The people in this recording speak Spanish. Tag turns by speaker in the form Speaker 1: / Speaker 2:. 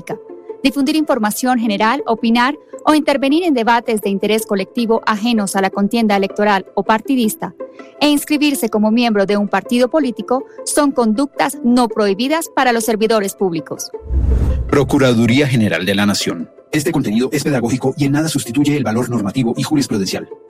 Speaker 1: Difundir información general, opinar o intervenir en debates de interés colectivo ajenos a la contienda electoral o partidista e inscribirse como miembro de un partido político son conductas no prohibidas para los servidores públicos.
Speaker 2: Procuraduría General de la Nación. Este contenido es pedagógico y en nada sustituye el valor normativo y jurisprudencial.